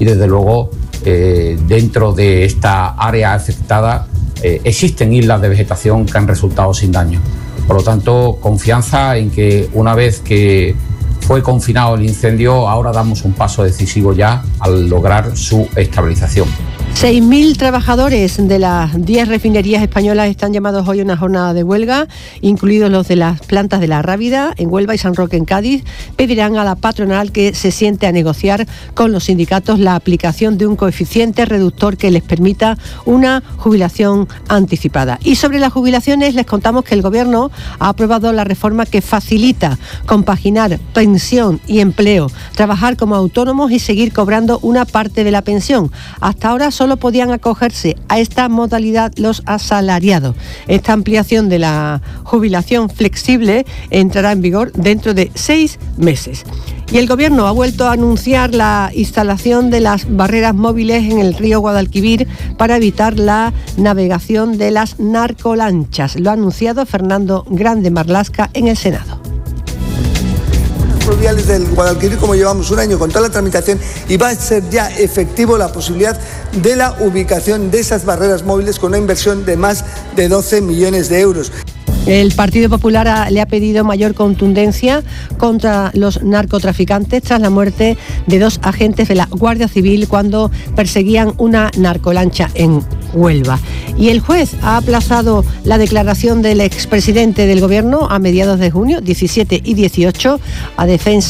y desde luego dentro de esta área afectada existen islas de vegetación que han resultado sin daño. Por lo tanto, confianza en que una vez que fue confinado el incendio, ahora damos un paso decisivo ya al lograr su estabilización. 6.000 trabajadores de las 10 refinerías españolas están llamados hoy a una jornada de huelga, incluidos los de las plantas de La Rábida, en Huelva y San Roque, en Cádiz. Pedirán a la patronal que se siente a negociar con los sindicatos la aplicación de un coeficiente reductor que les permita una jubilación anticipada. Y sobre las jubilaciones les contamos que el Gobierno ha aprobado la reforma que facilita compaginar pensión y empleo, trabajar como autónomos y seguir cobrando una parte de la pensión. Hasta ahora solo podían acogerse a esta modalidad los asalariados. Esta ampliación de la jubilación flexible entrará en vigor dentro de 6 meses. Y el Gobierno ha vuelto a anunciar la instalación de las barreras móviles en el río Guadalquivir para evitar la navegación de las narcolanchas. Lo ha anunciado Fernando Grande Marlasca en el Senado. Fluviales del Guadalquivir, como llevamos un año con toda la tramitación, y va a ser ya efectivo la posibilidad de la ubicación de esas barreras móviles con una inversión de más de 12 millones de euros. El Partido Popular le ha pedido mayor contundencia contra los narcotraficantes tras la muerte de 2 agentes de la Guardia Civil cuando perseguían una narcolancha en Huelva. Y el juez ha aplazado la declaración del expresidente del Gobierno a mediados de junio, 17 y 18, para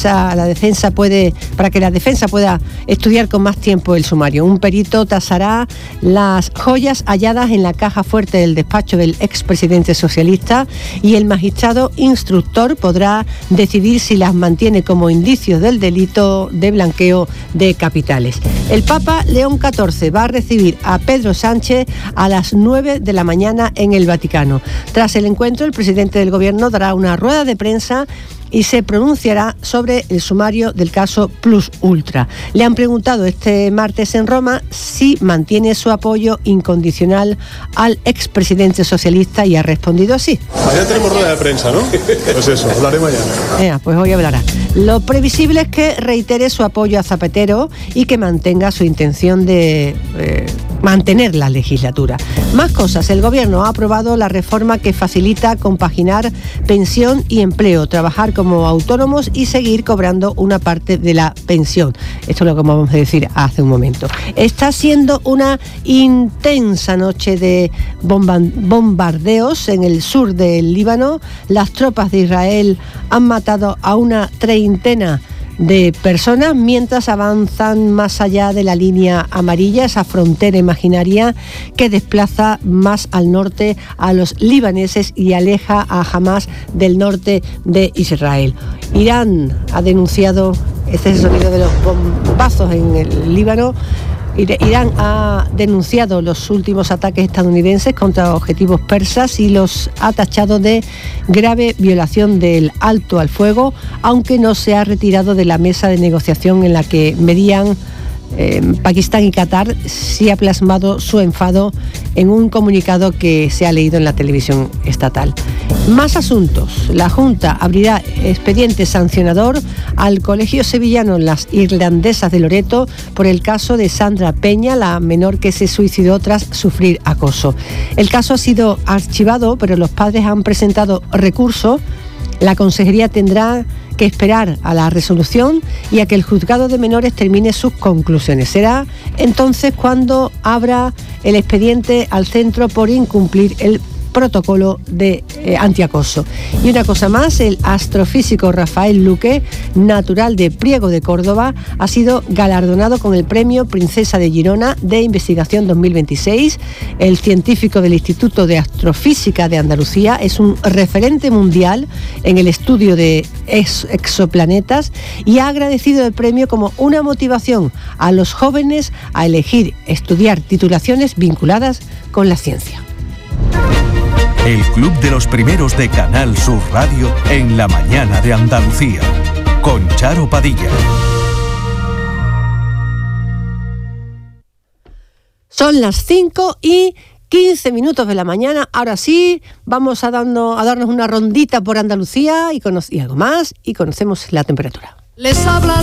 que la defensa pueda estudiar con más tiempo el sumario. Un perito tasará las joyas halladas en la caja fuerte del despacho del expresidente socialista y el magistrado instructor podrá decidir si las mantiene como indicios del delito de blanqueo de capitales. El Papa León XIV va a recibir a Pedro Sánchez a las 9 de la mañana en el Vaticano. Tras el encuentro, el presidente del Gobierno dará una rueda de prensa y se pronunciará sobre el sumario del caso Plus Ultra. Le han preguntado este martes en Roma si mantiene su apoyo incondicional al expresidente socialista y ha respondido sí. Mañana tenemos rueda de prensa, ¿no? Pues eso, hablaré mañana. Pues hoy hablará. Lo previsible es que reitere su apoyo a Zapatero y que mantenga su intención de mantener la legislatura. Más cosas. El Gobierno ha aprobado la reforma que facilita compaginar pensión y empleo, trabajar como autónomos y seguir cobrando una parte de la pensión. Esto es lo que vamos a decir hace un momento. Está siendo una intensa noche de bombardeos en el sur del Líbano. Las tropas de Israel han matado a una treintena de personas mientras avanzan más allá de la línea amarilla, esa frontera imaginaria que desplaza más al norte a los libaneses y aleja a Hamás del norte de Israel. Irán ha denunciado, este es el sonido de los bombazos en el Líbano. Irán ha denunciado los últimos ataques estadounidenses contra objetivos persas y los ha tachado de grave violación del alto al fuego, aunque no se ha retirado de la mesa de negociación en la que medían Pakistán y Qatar. Sí ha plasmado su enfado en un comunicado que se ha leído en la televisión estatal. Más asuntos. La Junta abrirá expediente sancionador al Colegio Sevillano Las Irlandesas de Loreto por el caso de Sandra Peña, la menor que se suicidó tras sufrir acoso. El caso ha sido archivado, pero los padres han presentado recurso. La consejería tendrá que esperar a la resolución y a que el juzgado de menores termine sus conclusiones. Será entonces cuando abra el expediente al centro por incumplir el protocolo de antiacoso. Y una cosa más, el astrofísico Rafael Luque, natural de Priego de Córdoba, ha sido galardonado con el premio Princesa de Girona de Investigación 2026. El científico del Instituto de Astrofísica de Andalucía es un referente mundial en el estudio de exoplanetas y ha agradecido el premio como una motivación a los jóvenes a elegir estudiar titulaciones vinculadas con la ciencia. El Club de los Primeros de Canal Sur Radio en la mañana de Andalucía, con Charo Padilla. Son las 5:15 de la mañana. Ahora sí, vamos a darnos una rondita por Andalucía y algo más, y conocemos la temperatura. Les habla